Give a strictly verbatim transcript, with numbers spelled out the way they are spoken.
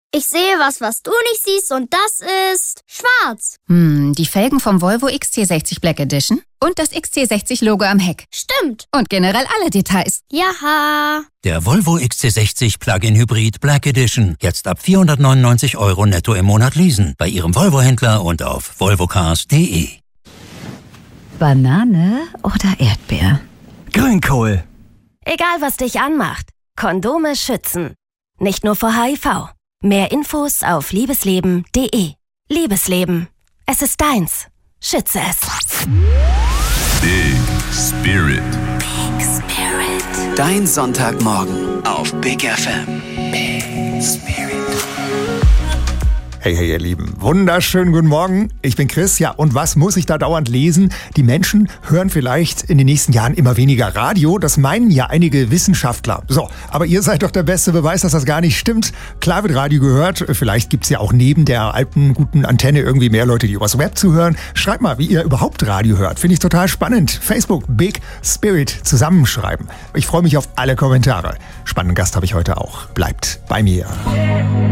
Ich sehe was, was du nicht siehst und das ist schwarz. Hm, die Felgen vom Volvo X C sechzig Black Edition und das X C sechzig Logo am Heck. Stimmt. Und generell alle Details. Jaha. Der Volvo X C sechzig Plug-in Hybrid Black Edition. Jetzt ab vierhundertneunundneunzig Euro netto im Monat leasen. Bei Ihrem Volvo-Händler und auf volvocars punkt de. Banane oder Erdbeer? Grünkohl. Egal, was dich anmacht. Kondome schützen. Nicht nur vor H I V. Mehr Infos auf liebesleben punkt de. Liebesleben. Es ist deins. Schütze es. Big Spirit. Big Spirit. Dein Sonntagmorgen auf Big F M. Big Spirit. Hey, hey, ihr Lieben. Wunderschönen guten Morgen. Ich bin Chris. Ja, und was muss ich da dauernd lesen? Die Menschen hören vielleicht in den nächsten Jahren immer weniger Radio. Das meinen ja einige Wissenschaftler. So, aber ihr seid doch der beste Beweis, dass das gar nicht stimmt. Klar wird Radio gehört. Vielleicht gibt's ja auch neben der alten, guten Antenne irgendwie mehr Leute, die übers Web zuhören. Schreibt mal, wie ihr überhaupt Radio hört. Finde ich total spannend. Facebook, Big Spirit zusammenschreiben. Ich freue mich auf alle Kommentare. Spannenden Gast habe ich heute auch. Bleibt bei mir.